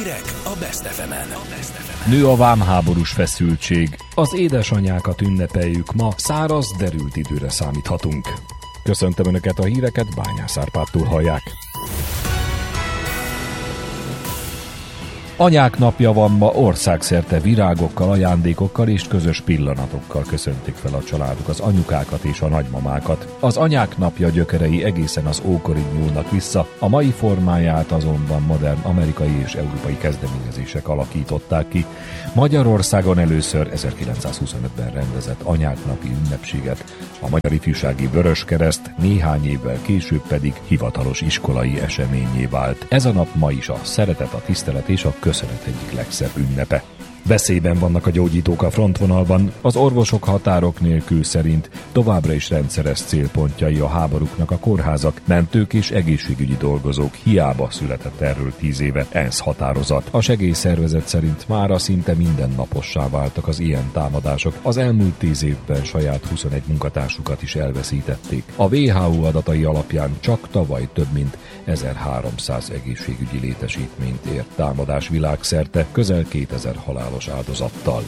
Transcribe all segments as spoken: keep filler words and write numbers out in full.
Hírek a Best ef emen. Nő a vámháborús feszültség. Az édesanyákat ünnepeljük ma, száraz, derült időre számíthatunk. Köszöntöm Önöket, a híreket Bányász Árpádtól hallják. Anyák napja van ma, országszerte virágokkal, ajándékokkal és közös pillanatokkal köszöntik fel a családok az anyukákat és a nagymamákat. Az anyák napja gyökerei egészen az ókorig nyúlnak vissza, a mai formáját azonban modern amerikai és európai kezdeményezések alakították ki. Magyarországon először ezerkilencszázhuszonötben rendezett anyák napi ünnepséget a Magyar Ifjúsági Vöröskereszt, néhány évvel később pedig hivatalos iskolai eseményé vált. Ez a nap ma is a szeretet, a tisztelet és a köszönet egyik legszebb ünnepe. Veszélyben vannak a gyógyítók a frontvonalban, az orvosok határok nélkül szerint továbbra is rendszeres célpontjai a háborúknak a kórházak, mentők és egészségügyi dolgozók, hiába született erről tíz éve ENSZ határozat. A segélyszervezet szerint mára szinte mindennapossá váltak az ilyen támadások. Az elmúlt tíz évben saját huszonegy munkatársukat is elveszítették. A dupla vé há ó adatai alapján csak tavaly több mint ezerháromszáz egészségügyi létesítményt ért támadás világszerte, közel kétezer halálos áldozattal.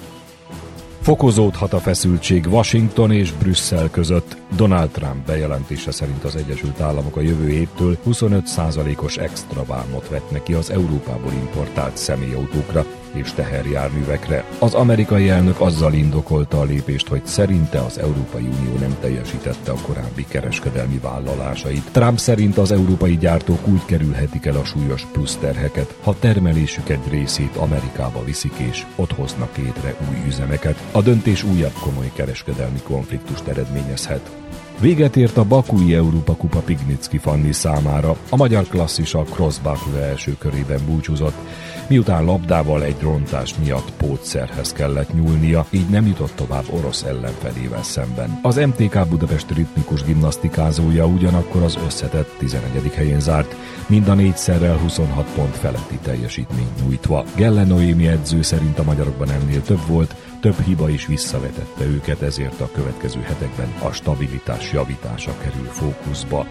Fokozódhat a feszültség Washington és Brüsszel között. Donald Trump bejelentése szerint az Egyesült Államok a jövő évtől huszonöt százalékos extra vámot vet neki az Európából importált személyautókra és teherjárművekre. Az amerikai elnök azzal indokolta a lépést, hogy szerinte az Európai Unió nem teljesítette a korábbi kereskedelmi vállalásait. Trump szerint az európai gyártók úgy kerülhetik el a súlyos pluszterheket, ha termelésük egy részét Amerikába viszik és ott hoznak létre új üzemeket. A döntés újabb komoly kereskedelmi konfliktust eredményezhet. Véget ért a bakui Európa-kupa Pignicki Fanni számára. A magyar klasszis a cross-battle első körében búcsúzott, miután labdával egy rontás miatt pótszerhez kellett nyúlnia, így nem jutott tovább orosz ellenfelével szemben. Az em té ká Budapest ritmikus gimnasztikázója ugyanakkor az összetett tizenegyedik helyén zárt, mind a négyszerrel huszonhat pont feletti teljesítményt nyújtva. Gelle Noémi edző szerint a magyarokban ennél több volt, több hiba is visszavetette őket, ezért a következő hetekben a stabilitás javítása kerül fókuszba.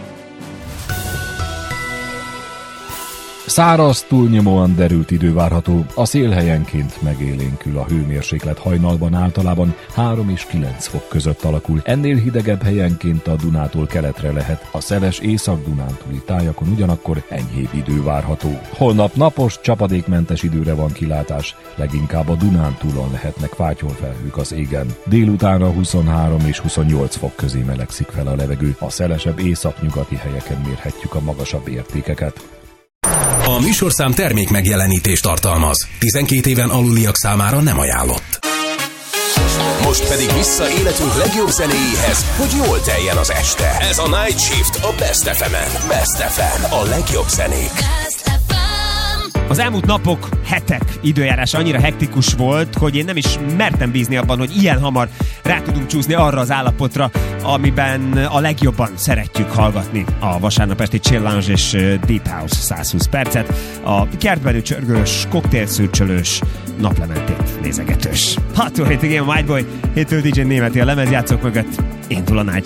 Száraz, túlnyomóan derült idő várható, a szél helyenként megélénkül, a hőmérséklet hajnalban általában három és kilenc fok között alakul. Ennél hidegebb helyenként a Dunától keletre lehet, a szeles észak-dunántúli tájakon ugyanakkor enyhébb idő várható. Holnap napos, csapadékmentes időre van kilátás, leginkább a Dunántúlon lehetnek fátyolfelhők az égen. Délutánra huszonhárom és huszonnyolc fok közé melegszik fel a levegő, a szelesebb északnyugati helyeken mérhetjük a magasabb értékeket. A műsorszám termék megjelenítést tartalmaz. tizenkét éven aluliak számára nem ajánlott. Most pedig vissza életünk legjobb zenéjéhez, hogy jól teljen az este. Ez a Night Shift a Best ef emen. Best ef em, a legjobb zenék. Az elmúlt napok, hetek időjárás annyira hektikus volt, hogy én nem is mertem bízni abban, hogy ilyen hamar rá tudunk csúszni arra az állapotra, amiben a legjobban szeretjük hallgatni a vasárnap esti Chill Lounge és Deep House százhúsz percet, a kertbenű csörgős, koktélszürcsölős, naplementét nézegetős. hat hét igen, White Boy, héttől dé dzsé Németi a lemezjátszók mögött, én túl a Night